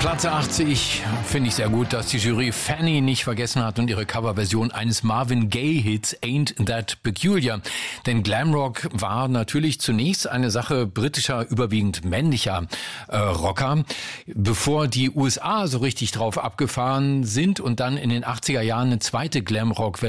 Platz 80 finde ich sehr gut, dass die Jury Fanny nicht vergessen hat und ihre Coverversion eines Marvin Gaye-Hits Ain't That Peculiar. Denn Glamrock war natürlich zunächst eine Sache britischer, überwiegend männlicher Rocker. Bevor die USA so richtig drauf abgefahren sind und dann in den 80er Jahren eine zweite Glamrock